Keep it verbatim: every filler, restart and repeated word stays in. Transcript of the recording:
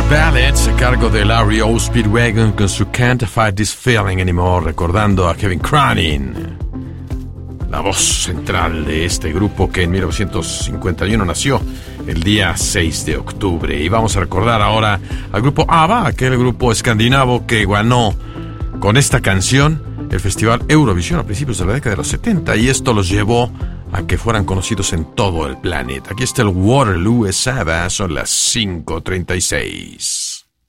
Ballads a cargo de Larry O. Speedwagon con su Can't Fight This Feeling Anymore, recordando a Kevin Cronin, la voz central de este grupo que en mil novecientos cincuenta y uno nació el día seis de octubre. Y vamos a recordar ahora al grupo ABBA, aquel grupo escandinavo que ganó con esta canción el Festival Eurovisión a principios de la década de los setenta, y esto los llevó a que fueran conocidos en todo el planeta. Aquí está el Waterloo, es ABBA, son las cinco treinta y seis.